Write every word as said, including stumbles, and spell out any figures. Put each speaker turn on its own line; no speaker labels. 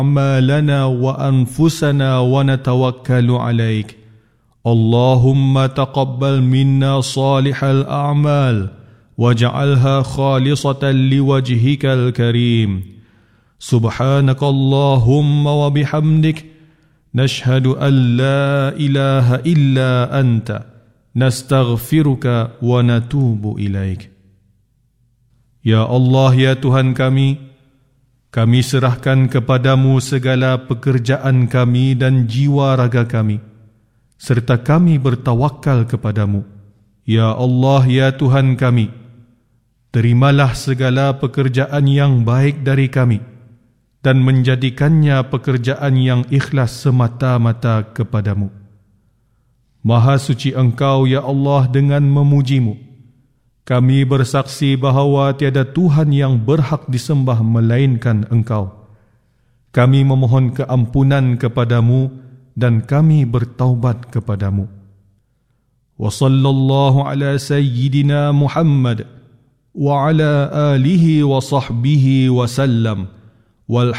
أعمالنا وأنفسنا ونتوكل عليك. اللهم تقبل منا صالح الأعمال واجعلها خالصة لوجهك الكريم. سبحانك اللهم وبحمدك نشهد أن لا إله إلا أنت نستغفرك ونتوب إليك. Ya Allah, ya Tuhan kami, kami serahkan kepadamu segala pekerjaan kami dan jiwa raga kami, serta kami bertawakal kepadamu. Ya Allah, ya Tuhan kami, terimalah segala pekerjaan yang baik dari kami dan menjadikannya pekerjaan yang ikhlas semata-mata kepadamu. Maha suci Engkau, ya Allah, dengan memujimu. Kami bersaksi bahawa tiada Tuhan yang berhak disembah melainkan Engkau. Kami memohon keampunan kepadamu dan kami bertaubat kepadamu. Wa sallallahu ala sayyidina Muhammad wa ala alihi wa sahbihi wa sallam. Walhamdulillah.